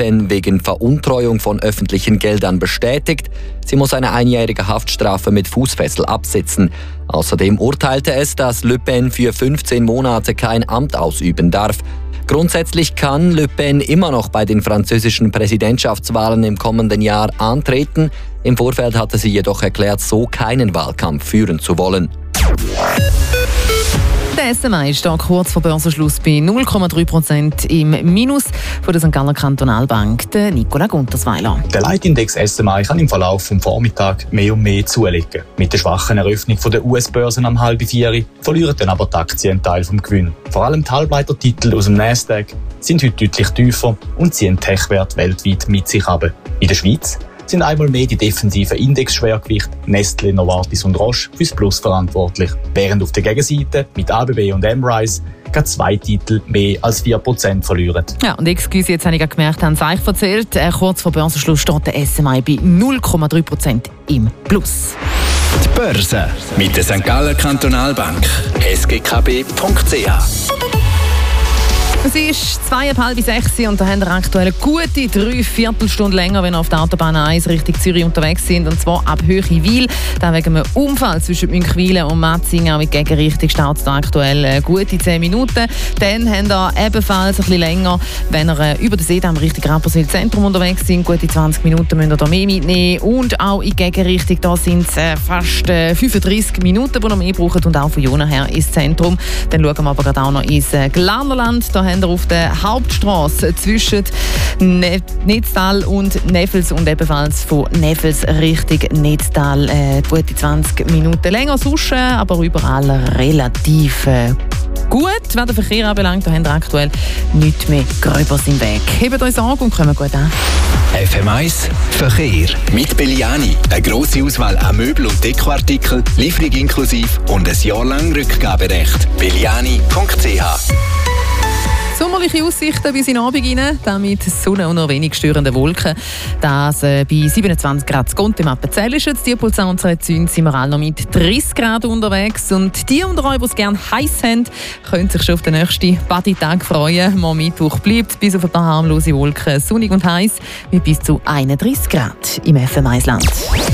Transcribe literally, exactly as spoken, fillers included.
Pen wegen Veruntreuung von öffentlichen Geldern bestätigt. Sie muss eine einjährige Haftstrafe mit Fußfessel absitzen. Außerdem urteilte es, dass Le Pen für fünfzehn Monate kein Amt ausüben darf. Grundsätzlich kann Le Pen immer noch bei den französischen Präsidentschaftswahlen im kommenden Jahr antreten. Im Vorfeld hatte sie jedoch erklärt, so keinen Wahlkampf führen zu wollen. Der S M I steht kurz vor Börsenschluss bei null Komma drei Prozent im Minus von der Sankt Galler Kantonalbank, der Nicola Guntersweiler. Der Leitindex S M I kann im Verlauf des Vormittags mehr und mehr zulegen. Mit der schwachen Eröffnung der U S-Börsen am halb vier verlieren dann aber die Aktien einen Teil vom Gewinn. Vor allem die Halbleitertitel aus dem Nasdaq sind heute deutlich tiefer und ziehen Tech-Werte weltweit mit sich ab. In der Schweiz sind einmal mehr die defensiven Indexschwergewichte Nestlé, Novartis und Roche fürs Plus verantwortlich. Während auf der Gegenseite mit A B B und M-Rise gerade zwei Titel mehr als vier Prozent verlieren. Ja, und excuse, jetzt habe ich gemerkt, haben Sie euch erzählt, äh, kurz vor Börsenschluss steht der S M I bei null Komma drei Prozent im Plus. Die Börse mit der Sankt Galler Kantonalbank. S G K B Punkt C H. Es ist zweieinhalb bis sechs und da haben wir aktuell eine gute drei Viertelstunde länger, wenn wir auf der Autobahn eins Richtung Zürich unterwegs sind. Und zwar ab Höchiwil. Da wegen einem Unfall zwischen Münckweilen und Matzingen. Auch in Gegenrichtung steht es da aktuell eine gute zehn Minuten. Dann haben wir ebenfalls ein bisschen länger, wenn ihr über den Seedamm Richtung Rapperswil Zentrum unterwegs sind. Gute zwanzig Minuten müsst ihr da mehr mitnehmen. Und auch in Gegenrichtung, da sind es äh, fast äh, fünfunddreissig Minuten, die ihr mehr braucht. Und auch von Jona her ins Zentrum. Dann schauen wir aber gerade auch noch ins äh, Glarnerland. Da haben wir auf der Hauptstrasse zwischen ne- Netztal und Neffels und ebenfalls von Neffels Richtung Netztal äh, gute zwanzig Minuten länger. Sonst, äh, aber überall relativ äh, gut. Was den Verkehr anbelangt, da haben wir aktuell nichts mehr Gröbers im Weg. Hebt euch Sorge und kommen gut an. F M eins Verkehr mit Belliani. Eine grosse Auswahl an Möbel- und Dekoartikeln, Lieferung inklusive und ein Jahr lang Rückgaberecht. Belliani Punkt C H. Sommerliche Aussichten bis in den Abend rein, damit Sonne und noch wenig störende Wolken. Das äh, bei siebenundzwanzig Grad zu Gont im Appenzell ist jetzt. Die Pulsar und Zünd sind wir alle noch mit dreißig Grad unterwegs. Und die unter euch, die es gerne heiß haben, können sich schon auf den nächsten Partytag freuen. Am Mittwoch bleibt bis auf ein paar harmlose Wolken sonnig und heiß mit bis zu einunddreißig Grad im F M eins Land.